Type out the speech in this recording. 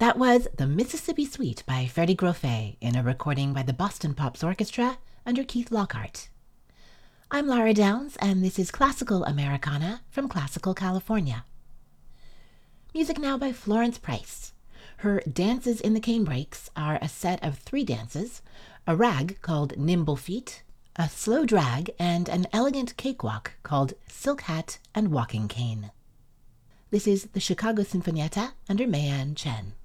That was The Mississippi Suite by Freddie Grofé in a recording by the Boston Pops Orchestra under Keith Lockhart. I'm Lara Downs, and this is Classical Americana from Classical California. Music now by Florence Price. Her Dances in the Canebrakes are a set of 3 dances, a rag called Nimble Feet, a slow drag, and an elegant cakewalk called Silk Hat and Walking Cane. This is the Chicago Sinfonietta under Mayan Chen.